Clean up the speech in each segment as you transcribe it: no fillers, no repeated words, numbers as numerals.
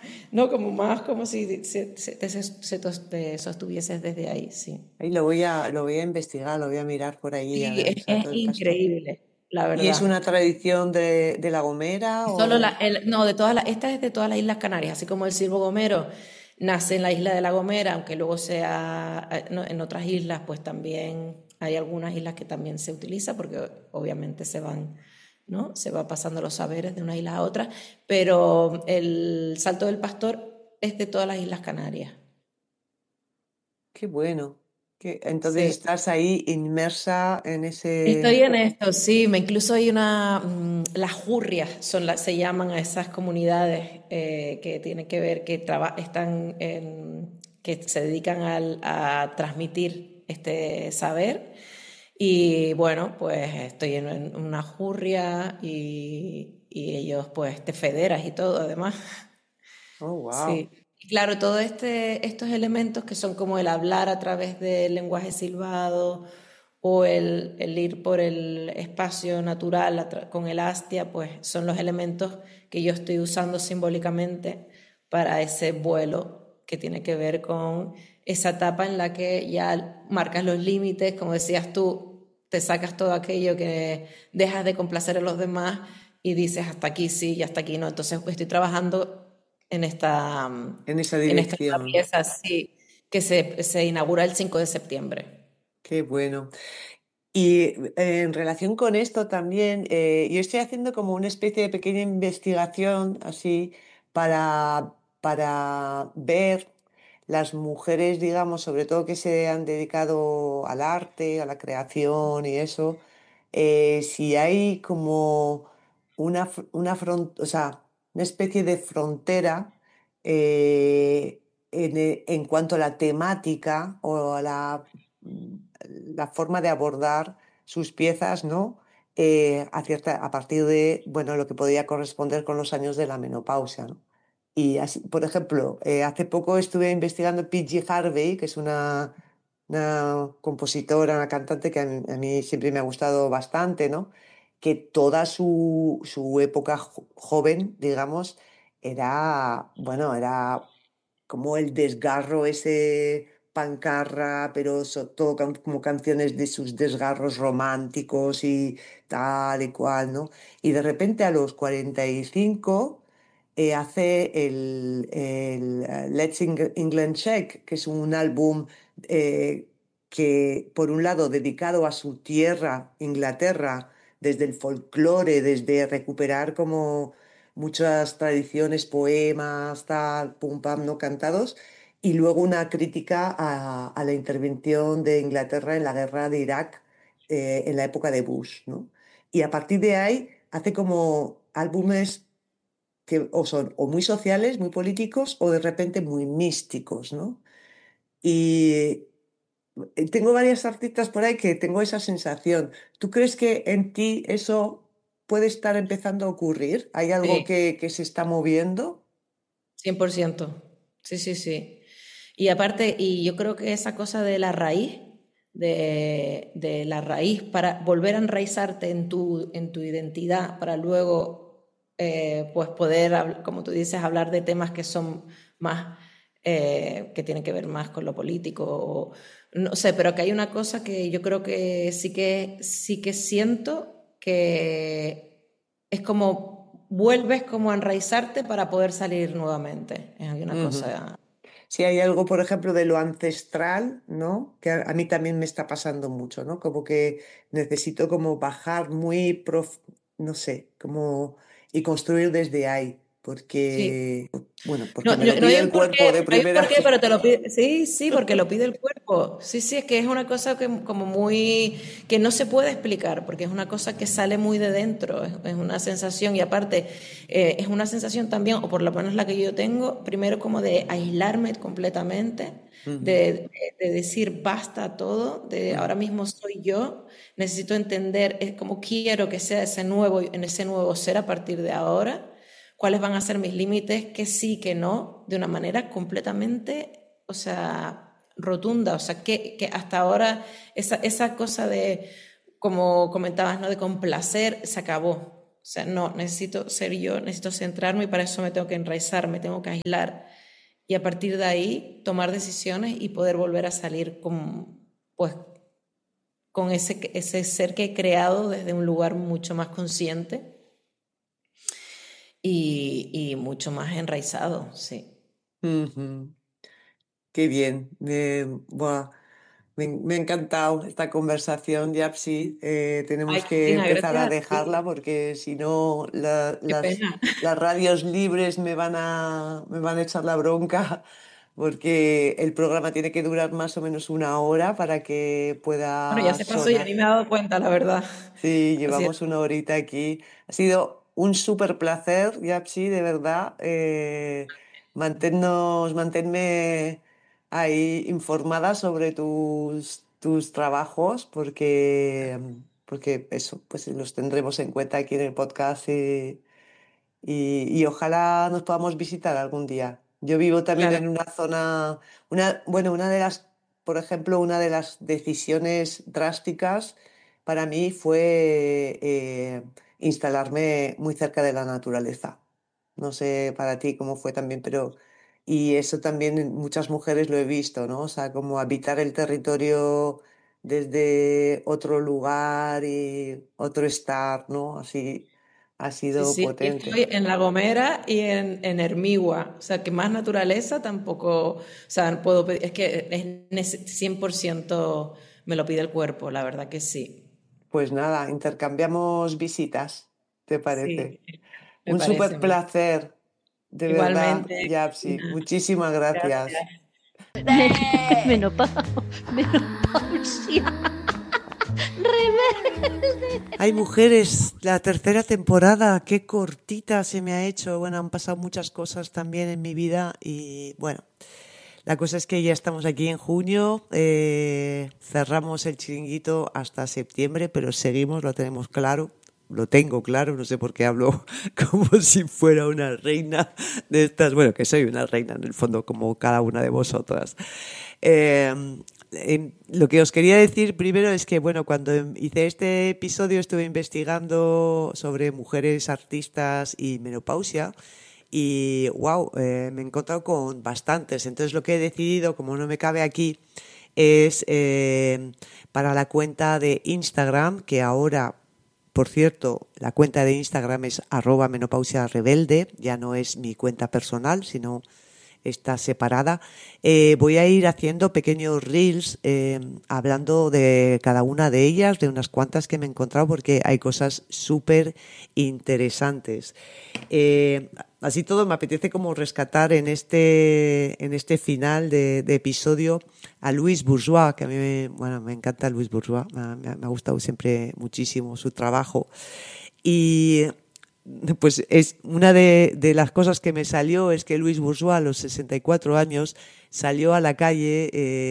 no, como más como si te sostuvieses desde ahí, sí. Ahí lo voy a investigar, lo voy a mirar por allí, a Sí, ver, el es Salto del Pastor. increíble, la ¿Y es verdad. una tradición de La Gomera Solo o...? no, esta es de todas las Islas Canarias, así como el Silbo Gomero nace en la isla de La Gomera, aunque luego sea no, en otras islas, pues también hay algunas islas que también se utiliza, porque obviamente se van, ¿no? Se va pasando los saberes de una isla a otra, pero el Salto del Pastor es de todas las Islas Canarias. Qué bueno. Entonces Sí. estás ahí inmersa en Estoy ese... en esto, sí, me incluso hay las jurrias se llaman a esas comunidades que tienen que ver, que se dedican a transmitir este saber. Y bueno, pues estoy en una jurria y ellos pues te federas y todo además. Oh, wow. Sí. Y claro, todos estos elementos que son como el hablar a través del lenguaje silbado o el ir por el espacio natural con el astia, pues son los elementos que yo estoy usando simbólicamente para ese vuelo que tiene que ver con esa etapa en la que ya marcas los límites, como decías tú, te sacas todo aquello que dejas de complacer a los demás y dices hasta aquí sí y hasta aquí no. Entonces estoy trabajando en En esa en esta nueva dirección. pieza, sí, que se inaugura el 5 de septiembre. Qué bueno. Y en relación con esto también, yo estoy haciendo como una especie de pequeña investigación así para ver las mujeres, digamos, sobre todo que se han dedicado al arte, a la creación y eso, si hay como o sea, una especie de frontera en cuanto a la temática o a la forma de abordar sus piezas, ¿no? A partir de, bueno, lo que podría corresponder con los años de la menopausia, ¿no? Y así, por ejemplo, hace poco estuve investigando P.G. Harvey, que es una compositora, una cantante que a mí siempre me ha gustado bastante, ¿no? Que toda su época joven, digamos, bueno, era como el desgarro ese pancarra, pero todo como canciones de sus desgarros románticos y tal y cual, ¿no? Y de repente a los 45 hace el Let's England Shake, que es un álbum eh, que, por un lado, dedicado a su tierra, Inglaterra, desde el folclore, desde recuperar como muchas tradiciones, poemas, tal, pum, pam, no cantados, y luego una crítica a la intervención de Inglaterra en la guerra de Irak en la época de Bush, ¿no? Y a partir de ahí hace como álbumes que o son o muy sociales, muy políticos, o de repente muy místicos, ¿no? Y tengo varias artistas por ahí que tengo esa sensación. ¿Tú crees que en ti eso puede estar empezando a ocurrir? ¿Hay algo Sí, que se está moviendo? 100%. Sí, sí, sí. Y aparte, y yo creo que esa cosa de la raíz, de la raíz para volver a enraizarte en tu identidad, para luego pues poder, como tú dices, hablar de temas que son más, que tienen que ver más con lo político, o, no sé, pero que hay una cosa que yo creo que sí que siento que es como vuelves como a enraizarte para poder salir nuevamente. Hay una Ujú. cosa. Si hay algo, por ejemplo, de lo ancestral, ¿no? Que a mí también me está pasando mucho, ¿no? Como que necesito como bajar no sé, como y construir desde ahí, Sí. bueno, No, porque me no, lo no hay pide un el cuerpo porqué, de no hay un primera. porqué, pero te lo pide. Sí, sí, porque lo pide el cuerpo. Sí, sí, es que es una cosa que como muy que no se puede explicar, porque es una cosa que sale muy de dentro, es una sensación y aparte es una sensación también, o por lo menos la que yo tengo, primero como de aislarme completamente, Ujú, de decir basta a todo, de ujú. ahora mismo soy yo, necesito entender cómo quiero que sea ese nuevo, en ese nuevo ser a partir de ahora, cuáles van a ser mis límites, que sí, que no, de una manera completamente, o sea, rotunda, o sea, que hasta ahora esa cosa de, como comentabas, ¿no? De complacer, se acabó. sea, no, necesito ser yo, necesito centrarme y para eso me tengo que enraizar, me tengo que aislar y a partir de ahí tomar decisiones y poder volver a salir pues, con ese ser que he creado desde un lugar mucho más consciente y mucho más enraizado, sí. Ujú. Qué bien. Buah, me ha encantado esta conversación, Yapsi. Ay, Tenemos que Cristina, empezar a gracias a dejarla ti. porque si no Qué pena. las radios libres me van a echar la bronca porque el programa tiene que durar más o menos una hora para que Bueno, ya pueda se pasó y ya sonar. ni me he dado cuenta, la verdad. Sí, Así es. llevamos una horita aquí. Ha sido un súper placer, Yapsi, de verdad. Manténme ahí informada sobre tus trabajos, porque eso, pues los tendremos en cuenta aquí en el podcast y ojalá nos podamos visitar algún día. Yo vivo también Claro. en una zona, bueno, por ejemplo, una de las decisiones drásticas para mí fue instalarme muy cerca de la naturaleza. No sé para ti cómo fue también, pero... Y eso también en muchas mujeres lo he visto, ¿no? O sea, como habitar el territorio desde otro lugar y otro estar, ¿no? Así ha Sí, sido sí, aquí potente. estoy en La Gomera y en Hermigua. O sea, que más naturaleza tampoco, o sea, no puedo pedir, es que 100% me lo pide el cuerpo, la verdad que sí. Pues nada, intercambiamos visitas, ¿te Sí, parece? me Un parece súper muy. placer, de verdad, Igualmente, Yapsi. Cristina, Muchísimas gracias. gracias. Menopausia. Hay mujeres, la tercera temporada, qué cortita se me ha hecho. Bueno, han pasado muchas cosas también en mi vida y bueno, la cosa es que ya estamos aquí en junio, cerramos el chiringuito hasta septiembre, pero seguimos, lo tenemos claro. Lo tengo claro, no sé por qué hablo como si fuera una reina de estas. Bueno, que soy una reina en el fondo, como cada una de vosotras. Eh, lo que os quería decir primero es que, bueno, cuando hice este episodio estuve investigando sobre mujeres artistas y menopausia y, wow, me he encontrado con bastantes. Entonces lo que he decidido, como no me cabe aquí, es para la cuenta de Instagram, que ahora, por cierto, la cuenta de Instagram es @menopausiarebelde, ya no es mi cuenta personal, sino está separada. Voy a ir haciendo pequeños reels hablando de cada una de ellas, de unas cuantas que me he encontrado, porque hay cosas súper interesantes. Así todo, me apetece como rescatar en este final de episodio a Louise Bourgeois, que a mí me encanta Louise Bourgeois, me ha gustado siempre muchísimo su trabajo. Y pues es una de las cosas que me salió es que Louise Bourgeois a los 64 años salió a la calle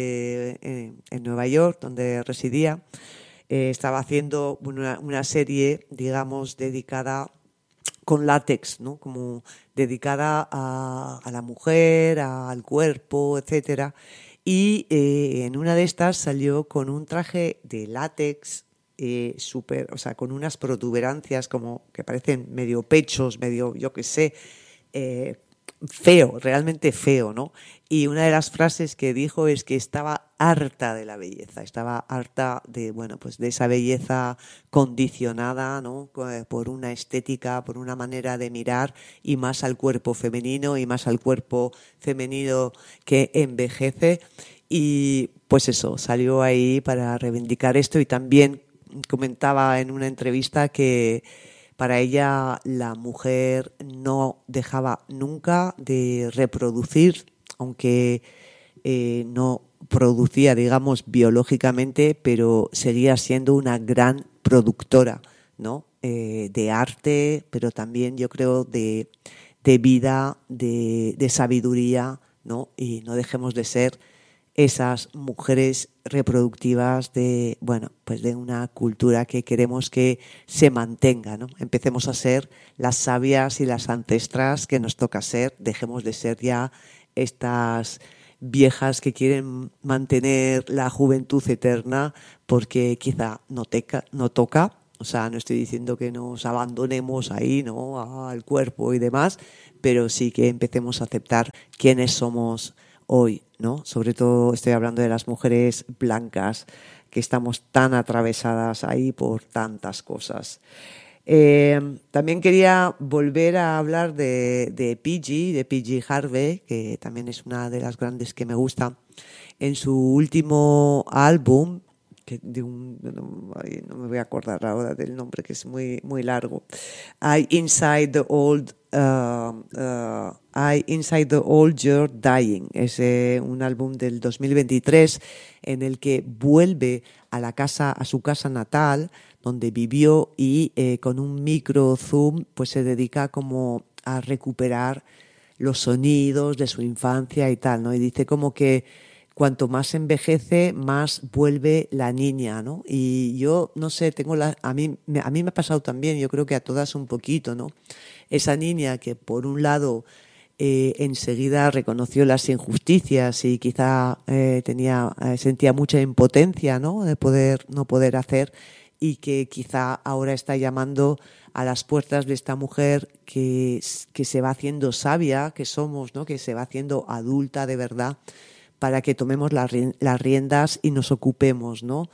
en Nueva York, donde residía. Estaba haciendo una serie, digamos, dedicada con látex, ¿no? Como dedicada a la mujer, al cuerpo, etcétera. Y en una de estas salió con un traje de látex súper, o sea, con unas protuberancias como que parecen medio pechos, medio, yo qué sé, eh, feo, realmente feo, ¿no? Y una de las frases que dijo es que estaba harta de la belleza, estaba harta de, bueno, pues de esa belleza condicionada, ¿no? Por una estética, por una manera de mirar y más al cuerpo femenino y más al cuerpo femenino que envejece. Y pues eso, salió ahí para reivindicar esto y también comentaba en una entrevista que para ella la mujer no dejaba nunca de reproducir, aunque no producía, digamos, biológicamente, pero seguía siendo una gran productora, ¿no? De arte, pero también yo creo de vida, de sabiduría, ¿no? Y no dejemos de ser esas mujeres reproductivas de, bueno, pues de una cultura que queremos que se mantenga, ¿no? Empecemos a ser las sabias y las ancestras que nos toca ser, dejemos de ser ya estas viejas que quieren mantener la juventud eterna porque quizá no toca O sea, no estoy diciendo que nos abandonemos ahí, ¿no? Al cuerpo y demás, pero sí que empecemos a aceptar quiénes somos hoy, ¿no? Sobre todo estoy hablando de las mujeres blancas, que estamos tan atravesadas ahí por tantas cosas. También quería volver a hablar de PG Harvey, que también es una de las grandes que me gusta. En su último álbum, no me voy a acordar ahora del nombre, que es muy, muy largo. Inside the Old You're Dying. Es un álbum del 2023 en el que vuelve a su casa natal, donde vivió, y con un micro zoom pues se dedica como a recuperar los sonidos de su infancia y tal, ¿no? Y dice como que cuanto más envejece, más vuelve la niña, ¿no? Y yo, no sé, a mí me ha pasado también, yo creo que a todas un poquito, ¿no? Esa niña que por un lado enseguida reconoció las injusticias y quizá sentía mucha impotencia, ¿no? De no poder hacer, y que quizá ahora está llamando a las puertas de esta mujer que se va haciendo sabia, que somos, ¿no? Que se va haciendo adulta de verdad, para que tomemos las riendas y nos ocupemos, ¿no?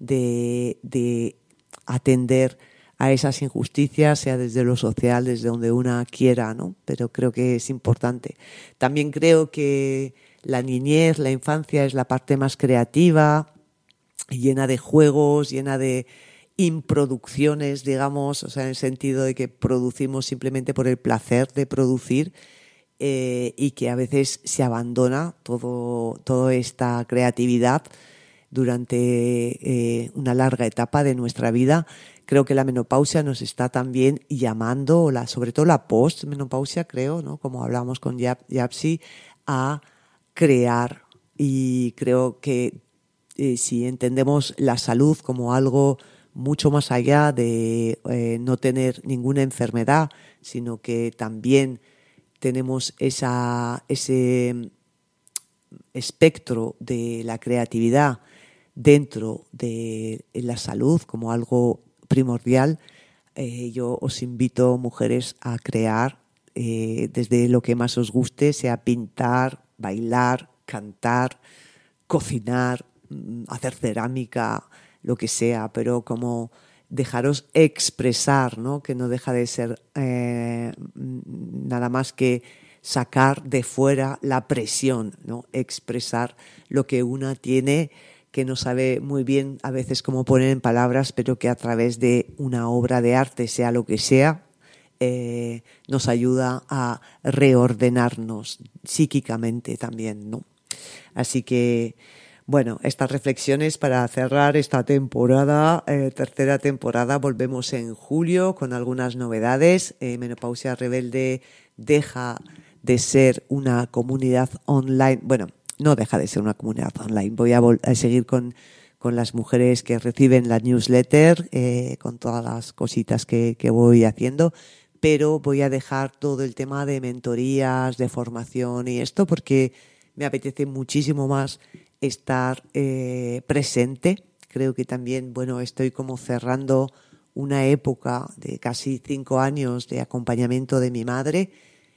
de atender a esas injusticias, sea desde lo social, desde donde una quiera, ¿no? Pero creo que es importante. También creo que la niñez, la infancia, es la parte más creativa, llena de juegos, llena de improducciones, digamos, o sea, en el sentido de que producimos simplemente por el placer de producir, y que a veces se abandona toda esta creatividad durante una larga etapa de nuestra vida. Creo que la menopausia nos está también llamando, sobre todo la postmenopausia, creo, ¿no? Como hablábamos con Yapsi, a crear. Y creo que si entendemos la salud como algo mucho más allá de no tener ninguna enfermedad, sino que también tenemos ese espectro de la creatividad dentro de la salud como algo primordial, yo os invito, mujeres, a crear desde lo que más os guste, sea pintar, bailar, cantar, cocinar, hacer cerámica, lo que sea, pero como dejaros expresar, ¿no? Que no deja de ser nada más que sacar de fuera la presión, ¿no? Expresar lo que una tiene, que no sabe muy bien a veces cómo poner en palabras, pero que a través de una obra de arte, sea lo que sea, nos ayuda a reordenarnos psíquicamente también, ¿no? Así que, bueno, estas reflexiones para cerrar esta temporada, tercera temporada. Volvemos en julio con algunas novedades. Menopausia Rebelde deja de ser una comunidad online. Bueno, no deja de ser una comunidad online. Voy a seguir con las mujeres que reciben la newsletter, con todas las cositas que voy haciendo, pero voy a dejar todo el tema de mentorías, de formación y esto, porque me apetece muchísimo más estar presente. Creo que también, bueno, estoy como cerrando una época de casi 5 años de acompañamiento de mi madre,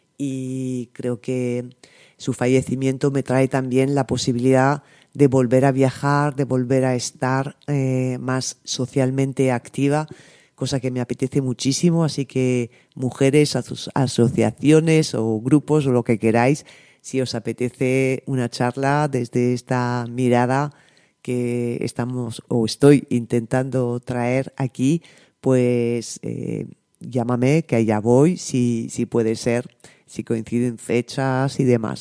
y creo que su fallecimiento me trae también la posibilidad de volver a viajar, de volver a estar más socialmente activa, cosa que me apetece muchísimo. Así que, mujeres, asociaciones o grupos o lo que queráis, si os apetece una charla desde esta mirada que estoy intentando traer aquí, pues llámame, que allá voy, si puede ser, si coinciden fechas y demás.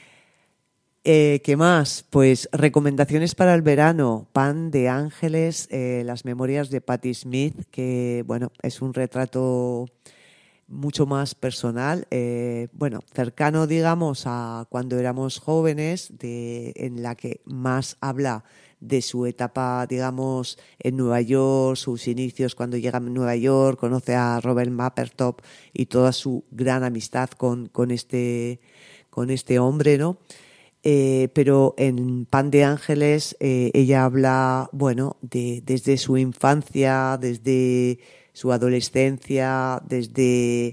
¿Qué más? Pues recomendaciones para el verano. Pan de Ángeles, las memorias de Patti Smith, que bueno, es un retrato mucho más personal, cercano, digamos, a cuando éramos jóvenes, en la que más habla de su etapa, digamos, en Nueva York, sus inicios cuando llega a Nueva York, conoce a Robert Mapplethorpe y toda su gran amistad con este hombre, ¿no? pero en Pan de Ángeles ella habla, bueno, desde su infancia, desde su adolescencia, desde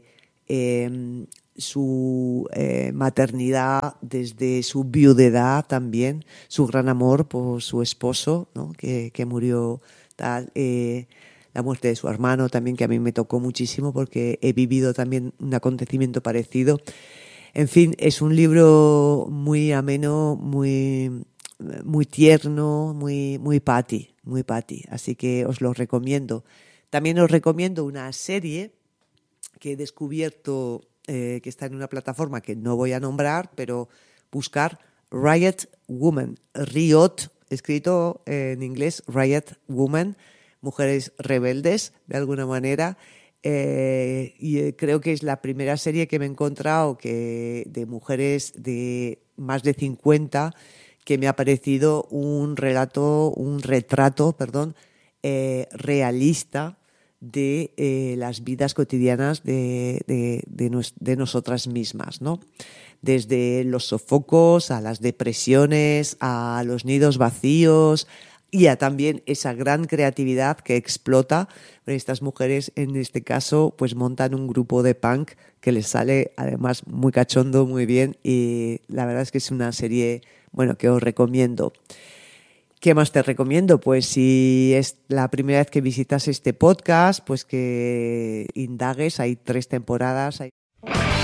su maternidad, desde su viudedad también, su gran amor por su esposo, ¿no? que murió tal, la muerte de su hermano también, que a mí me tocó muchísimo porque he vivido también un acontecimiento parecido. En fin, es un libro muy ameno, muy tierno, muy Patty. Así que os lo recomiendo. También os recomiendo una serie que he descubierto, que está en una plataforma que no voy a nombrar, pero buscar Riot Woman, Riot, escrito en inglés Riot Woman, mujeres rebeldes, de alguna manera. Y creo que es la primera serie que me he encontrado de mujeres de más de 50 que me ha parecido un retrato, realista de las vidas cotidianas de nosotras mismas, ¿no? Desde los sofocos a las depresiones, a los nidos vacíos, y a también esa gran creatividad que explota. Estas mujeres, en este caso, pues montan un grupo de punk que les sale además muy cachondo, muy bien, y la verdad es que es una serie, bueno, que os recomiendo. ¿Qué más te recomiendo? Pues si es la primera vez que visitas este podcast, pues que indagues, hay 3 temporadas.